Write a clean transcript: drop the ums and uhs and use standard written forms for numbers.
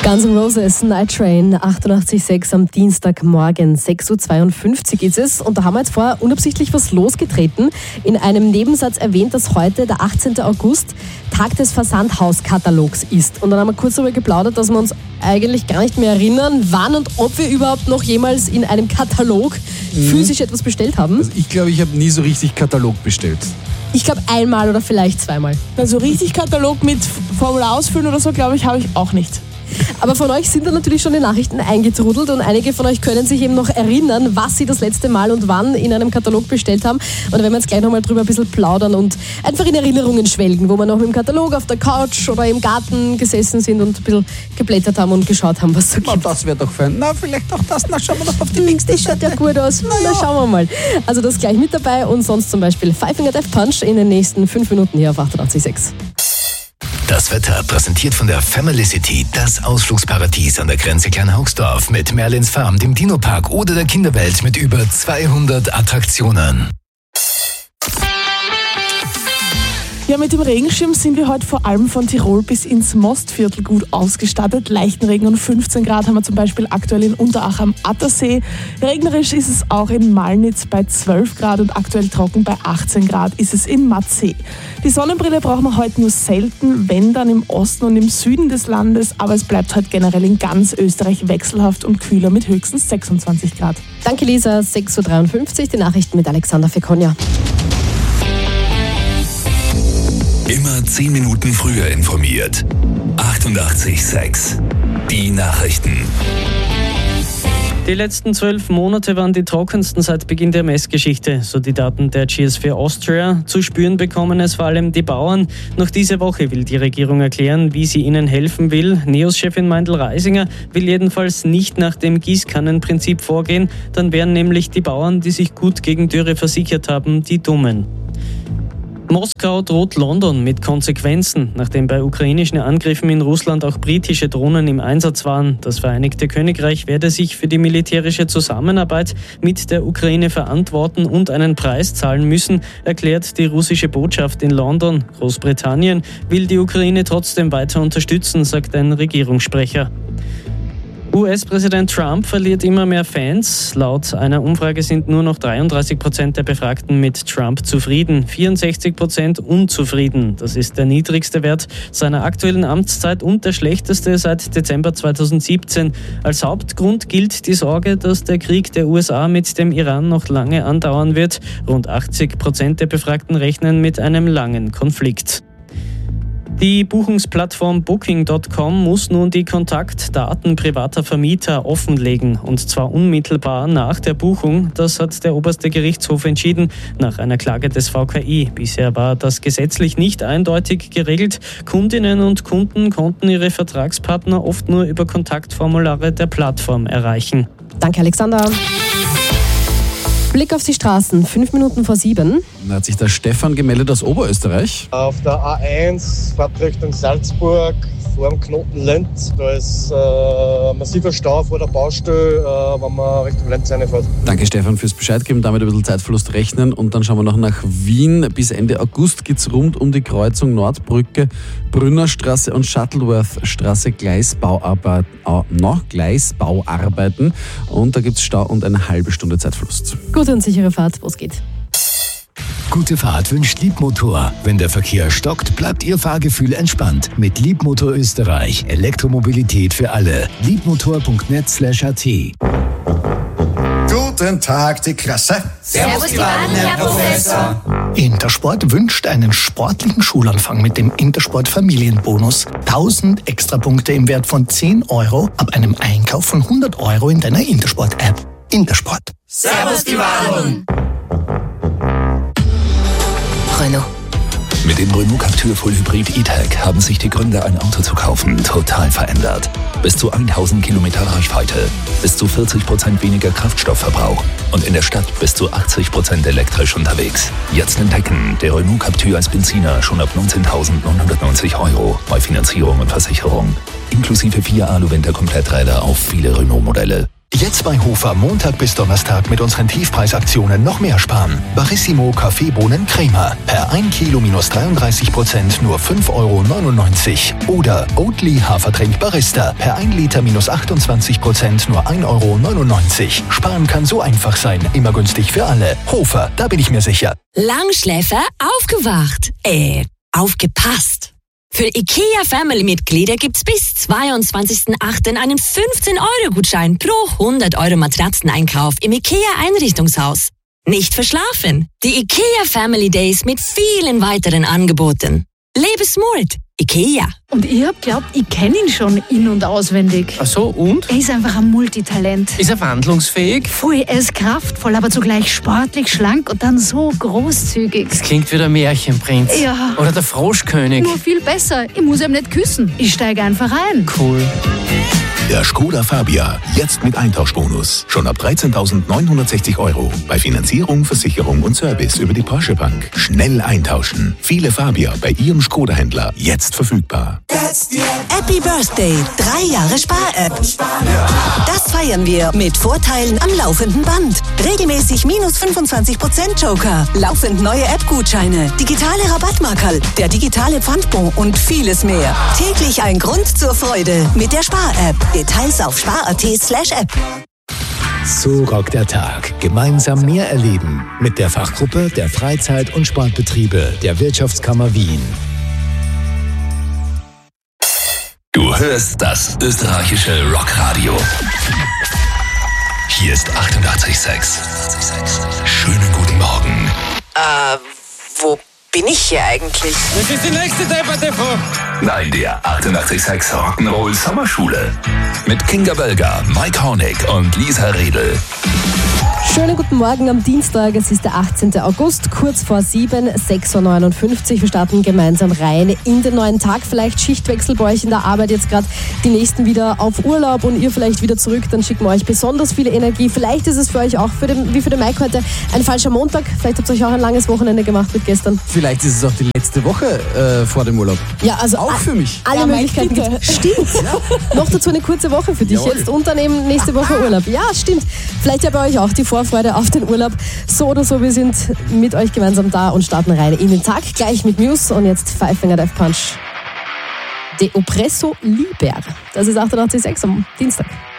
Guns N' Roses, Night Train, 88,6 am Dienstagmorgen, 6.52 Uhr ist es. Und da haben wir jetzt vorher unabsichtlich was losgetreten. In einem Nebensatz erwähnt, dass heute, der 18. August, Tag des Versandhauskatalogs ist. Und dann haben wir kurz darüber geplaudert, dass wir uns eigentlich gar nicht mehr erinnern, wann und ob wir überhaupt noch jemals in einem Katalog physisch etwas bestellt haben. Also ich glaube, ich habe nie so richtig Katalog bestellt. Ich glaube einmal oder vielleicht zweimal. Also richtig Katalog mit Formular ausfüllen oder so, glaube ich, habe ich auch nicht. Aber von euch sind da natürlich schon die Nachrichten eingetrudelt und einige von euch können sich eben noch erinnern, was sie das letzte Mal und wann in einem Katalog bestellt haben. Und da werden wir jetzt gleich nochmal drüber ein bisschen plaudern und einfach in Erinnerungen schwelgen, wo wir noch mit dem Katalog auf der Couch oder im Garten gesessen sind und ein bisschen geblättert haben und geschaut haben, was so gibt. Das wäre doch fein. Na, vielleicht auch das. Na, schauen wir doch auf die nächste. Das schaut ja gut aus. Na, schauen wir mal. Also das gleich mit dabei und sonst zum Beispiel Five Finger Death Punch in den nächsten 5 Minuten hier auf 88,6. Das Wetter präsentiert von der Family City, das Ausflugsparadies an der Grenze Kleinhaugsdorf mit Merlins Farm, dem Dino-Park oder der Kinderwelt mit über 200 Attraktionen. Ja, mit dem Regenschirm sind wir heute vor allem von Tirol bis ins Mostviertel gut ausgestattet. Leichten Regen und 15 Grad haben wir zum Beispiel aktuell in Unterach am Attersee. Regnerisch ist es auch in Malnitz bei 12 Grad und aktuell trocken bei 18 Grad ist es in Matzee. Die Sonnenbrille brauchen wir heute nur selten, wenn dann im Osten und im Süden des Landes, aber es bleibt heute generell in ganz Österreich wechselhaft und kühler mit höchstens 26 Grad. Danke Lisa, 6.53 Uhr, die Nachrichten mit Alexander Fekonja. Immer 10 Minuten früher informiert. 88,6. Die Nachrichten. Die letzten 12 Monate waren die trockensten seit Beginn der Messgeschichte, so die Daten der GS4 Austria. Zu spüren bekommen es vor allem die Bauern. Noch diese Woche will die Regierung erklären, wie sie ihnen helfen will. NEOS-Chefin Meindl-Reisinger will jedenfalls nicht nach dem Gießkannenprinzip vorgehen. Dann wären nämlich die Bauern, die sich gut gegen Dürre versichert haben, die Dummen. Moskau droht London mit Konsequenzen, nachdem bei ukrainischen Angriffen in Russland auch britische Drohnen im Einsatz waren. Das Vereinigte Königreich werde sich für die militärische Zusammenarbeit mit der Ukraine verantworten und einen Preis zahlen müssen, erklärt die russische Botschaft in London. Großbritannien will die Ukraine trotzdem weiter unterstützen, sagt ein Regierungssprecher. US-Präsident Trump verliert immer mehr Fans. Laut einer Umfrage sind nur noch 33% der Befragten mit Trump zufrieden, 64% unzufrieden. Das ist der niedrigste Wert seiner aktuellen Amtszeit und der schlechteste seit Dezember 2017. Als Hauptgrund gilt die Sorge, dass der Krieg der USA mit dem Iran noch lange andauern wird. Rund 80% der Befragten rechnen mit einem langen Konflikt. Die Buchungsplattform Booking.com muss nun die Kontaktdaten privater Vermieter offenlegen, und zwar unmittelbar nach der Buchung. Das hat der oberste Gerichtshof entschieden, nach einer Klage des VKI. Bisher war das gesetzlich nicht eindeutig geregelt. Kundinnen und Kunden konnten ihre Vertragspartner oft nur über Kontaktformulare der Plattform erreichen. Danke Alexander. Blick auf die Straßen, 5 Minuten vor 7. Da hat sich der Stefan gemeldet aus Oberösterreich. Auf der A1, fährt Richtung Salzburg, vor dem Knoten Lenz. Da ist ein massiver Stau vor der Baustelle, wenn man Richtung Lenz reinfährt. Danke Stefan fürs Bescheid geben, damit ein bisschen Zeitverlust rechnen. Und dann schauen wir noch nach Wien. Bis Ende August geht es rund um die Kreuzung Nordbrücke, Brünnerstraße und Shuttleworth-Straße Gleisbauarbeiten. Und da gibt es Stau und eine halbe Stunde Zeitverlust. Gute und sichere Fahrt, wo es geht. Gute Fahrt wünscht Liebmotor. Wenn der Verkehr stockt, bleibt Ihr Fahrgefühl entspannt. Mit Liebmotor Österreich. Elektromobilität für alle. Liebmotor.net/at. Guten Tag, die Klasse. Servus, die Baden, Herr Professor. Intersport wünscht einen sportlichen Schulanfang mit dem Intersport Familienbonus. 1000 Extrapunkte im Wert von 10 € ab einem Einkauf von 100 € in deiner Intersport-App. Intersport. Servus, die Baden. Renault. Mit dem Renault Captur Full Hybrid E-Tech haben sich die Gründe, ein Auto zu kaufen, total verändert. Bis zu 1000 Kilometer Reichweite, bis zu 40% weniger Kraftstoffverbrauch und in der Stadt bis zu 80% elektrisch unterwegs. Jetzt entdecken, der Renault Captur als Benziner schon ab 19.990 € bei Finanzierung und Versicherung. Inklusive 4 Alu-Winter-Kompletträder auf viele Renault-Modelle. Jetzt bei Hofer Montag bis Donnerstag mit unseren Tiefpreisaktionen noch mehr sparen. Barissimo Kaffeebohnen Crema. Per 1 Kilo minus 33% nur 5,99 €. Oder Oatly Hafertrink Barista. Per 1 Liter minus 28% nur 1,99 €. Sparen kann so einfach sein. Immer günstig für alle. Hofer, da bin ich mir sicher. Langschläfer aufgewacht. Aufgepasst. Für IKEA-Family-Mitglieder gibt's bis 22.08. einen 15-Euro-Gutschein pro 100 € Matratzeneinkauf im IKEA-Einrichtungshaus. Nicht verschlafen. Die IKEA Family Days mit vielen weiteren Angeboten. Lebe smart. IKEA. Und ich hab glaubt, ich kenne ihn schon in- und auswendig. Ach so, und? Er ist einfach ein Multitalent. Ist er wandlungsfähig? Voll, er ist kraftvoll, aber zugleich sportlich, schlank und dann so großzügig. Das klingt wie der Märchenprinz. Ja. Oder der Froschkönig. Nur viel besser. Ich muss ihm nicht küssen. Ich steige einfach ein. Cool. Der Skoda Fabia, jetzt mit Eintauschbonus. Schon ab 13.960 €. Bei Finanzierung, Versicherung und Service über die Porsche Bank. Schnell eintauschen. Viele Fabia bei Ihrem Skoda-Händler. Jetzt verfügbar. Happy Birthday, 3 Jahre Spar-App. Das feiern wir mit Vorteilen am laufenden Band. Regelmäßig minus 25% Joker, laufend neue App-Gutscheine, digitale Rabattmarkerl, der digitale Pfandbon und vieles mehr. Täglich ein Grund zur Freude mit der Spar-App. Details auf spar.at/app. So rockt der Tag. Gemeinsam mehr erleben mit der Fachgruppe der Freizeit- und Sportbetriebe der Wirtschaftskammer Wien. Du hörst das österreichische Rockradio. Hier ist 88,6. Schönen guten Morgen. Wo bin ich hier eigentlich? Das ist die nächste Debatte, Frau. Nein, der 88,6 Rock'n'Roll Sommerschule. Mit Kinga Bölger, Mike Hornig und Lisa Redl. Schönen guten Morgen am Dienstag, es ist der 18. August, kurz vor 7, 6:59 Uhr. Wir starten gemeinsam rein in den neuen Tag. Vielleicht Schichtwechsel bei euch in der Arbeit, jetzt gerade die Nächsten wieder auf Urlaub und ihr vielleicht wieder zurück, dann schicken wir euch besonders viel Energie. Vielleicht ist es für euch auch, wie für den Mike heute, ein falscher Montag. Vielleicht habt ihr euch auch ein langes Wochenende gemacht mit gestern. Vielleicht ist es auch die letzte Woche vor dem Urlaub. Ja, also auch für mich. Alle Möglichkeiten gibt's. Stimmt. Ja. Noch dazu eine kurze Woche für dich jetzt und dann eben nächste Woche Urlaub. Ja, stimmt. Vielleicht ja bei euch auch die Vorfreude auf den Urlaub. So oder so, wir sind mit euch gemeinsam da und starten rein in den Tag. Gleich mit News und jetzt Five Finger Death Punch. De Oppresso Liber. Das ist 88,6 am Dienstag.